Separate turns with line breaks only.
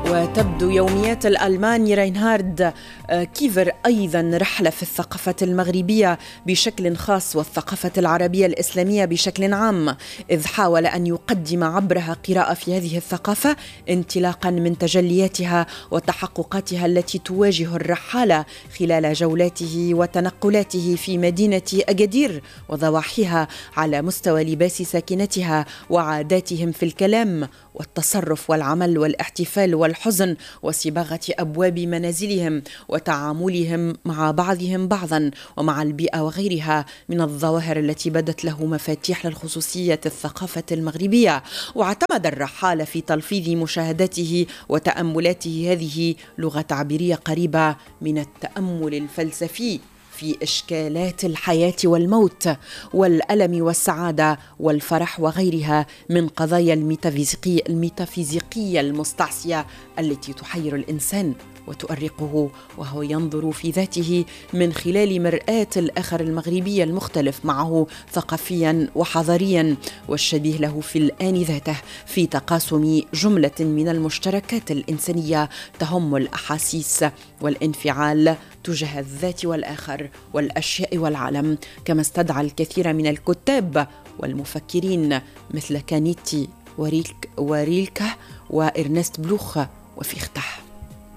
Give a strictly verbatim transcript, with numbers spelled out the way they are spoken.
وتبدو يوميات الألماني راينهارد كيفر أيضا رحلة في الثقافة المغربية بشكل خاص والثقافة العربية الإسلامية بشكل عام، إذ حاول أن يقدم عبرها قراءة في هذه الثقافة انطلاقا من تجلياتها وتحققاتها التي تواجه الرحالة خلال جولاته وتنقلاته في مدينة أكادير وضواحيها على مستوى لباس ساكنتها وعاداتهم في الكلام والتصرف والعمل والاحتفال والحزن وصباغة أبواب منازلهم وتعاملهم مع بعضهم بعضا ومع البيئة وغيرها من الظواهر التي بدت له مفاتيح للخصوصية الثقافة المغربية. واعتمد الرحالة في تلفيظ مشاهداته وتأملاته هذه لغة تعبيرية قريبة من التأمل الفلسفي في إشكالات الحياة والموت والألم والسعادة والفرح وغيرها من قضايا الميتافيزيقية الميتافيزيقية المستعصية التي تحير الإنسان وتؤرقه وهو ينظر في ذاته من خلال مرآة الآخر المغربي المختلف معه ثقافيا وحضاريا والشبيه له في الآن ذاته في تقاسم جملة من المشتركات الإنسانية تهم الأحاسيس والانفعال تجاه الذات والآخر والأشياء والعالم، كما استدعى الكثير من الكتاب والمفكرين مثل كانيتي وريلك وريلكه وإرنست بلوخ وفيخته.